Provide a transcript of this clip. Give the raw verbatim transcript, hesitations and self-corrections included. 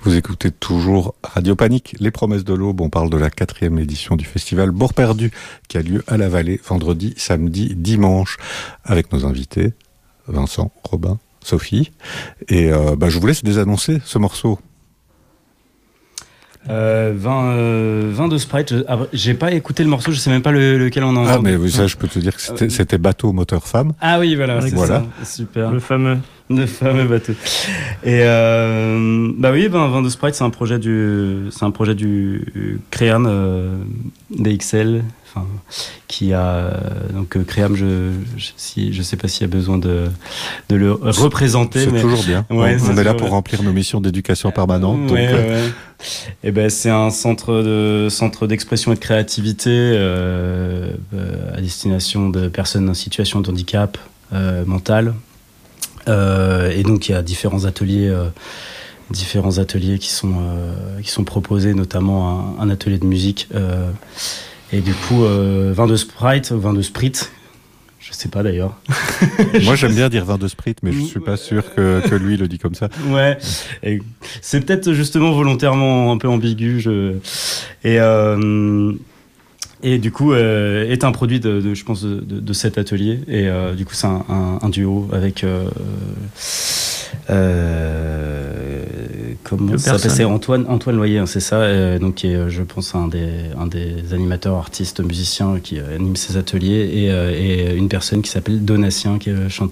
Vous écoutez toujours Radio Panique, les promesses de l'aube. On parle de la quatrième édition du festival Bourg Perdu qui a lieu à la Vallée vendredi, samedi, dimanche avec nos invités Vincent, Robin, Sophie. Et euh, bah, je vous laisse désannoncer ce morceau. Euh, vin, euh, vin de Sprite, je, ah, j'ai pas écouté le morceau, je sais même pas le, lequel on en a. Ah mais oui, ça je peux te dire que c'était, c'était Bateau Moteur Femme. Ah oui voilà, c'est voilà. ça, super. Le fameux. Le fameux bateau. Et euh, bah oui, ben, Vin de Sprite, c'est un projet du, c'est un projet du Créam euh, D X L, enfin, qui a donc Créam. Je, je, si, je sais pas s'il y a besoin de, de le représenter. C'est mais toujours bien. Ouais, on, on est là toujours... pour remplir nos missions d'éducation permanente. Ouais, donc, ouais, euh... ouais. Et ben c'est un centre de centre d'expression et de créativité euh, à destination de personnes en situation de handicap euh, mental. Euh, et donc il y a différents ateliers, euh, différents ateliers qui sont euh, qui sont proposés, notamment un, un atelier de musique. Euh, et du coup, euh, vin de Sprite, vin de Sprite, je sais pas d'ailleurs. Moi j'aime bien dire vin de Sprite, mais je suis pas sûr que, que lui le dit comme ça. Ouais, et c'est peut-être justement volontairement un peu ambigu. Je... Et euh... Et du coup, euh, est un produit de, de je pense, de, de, de cet atelier. Et euh, du coup, c'est un, un, un duo avec. Euh, euh, comment ça s'appelle ? C'est Antoine, Antoine Loyer, hein, c'est ça. Euh, donc, qui est, je pense, un des, un des animateurs, artistes, musiciens qui euh, anime ces ateliers. Et, euh, et une personne qui s'appelle Donatien, qui est chanteur.